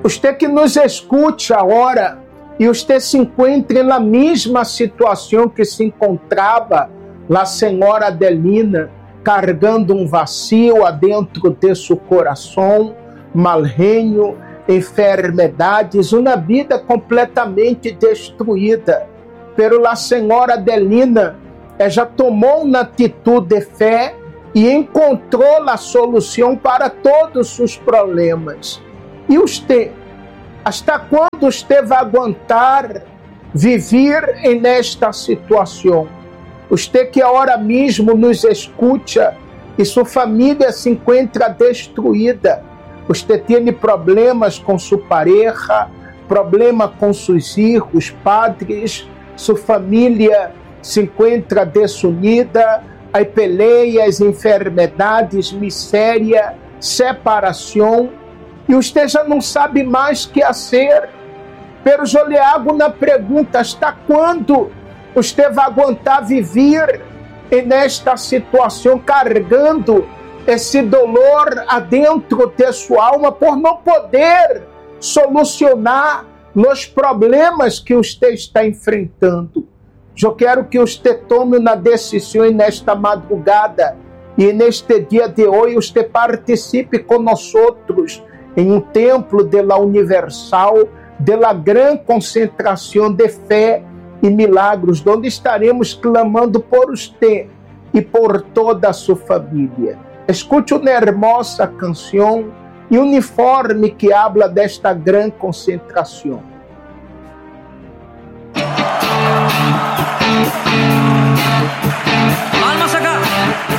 Você que nos escute agora e você se encontre na mesma situação que se encontrava a senhora Adelina, carregando um vazio adentro de seu coração, malrenho, enfermidades, uma vida completamente destruída. Pero a senhora Adelina já tomou uma atitude de fé e encontrou a solução para todos os problemas. E você, hasta quando você vai aguentar viver nesta situação? Você que agora mesmo nos escuta e sua família se encontra destruída. Você tem problemas com sua pareja, problema com seus filhos, padres, sua família se encontra desunida, há peleias, enfermidades, miséria, separação, e você já não sabe mais o que fazer. Pero eu lhe hago uma pergunta: hasta quando você vai aguentar viver nesta situação, carregando esse dolor adentro de sua alma por não poder solucionar os problemas que você está enfrentando? Eu quero que você tome uma decisão nesta madrugada e neste dia de hoje você participe conosco em um templo de la Universal, de la gran concentração de fé e milagros, onde estaremos clamando por você e por toda a sua família. Escute uma hermosa canção e uniforme que habla desta gran concentração.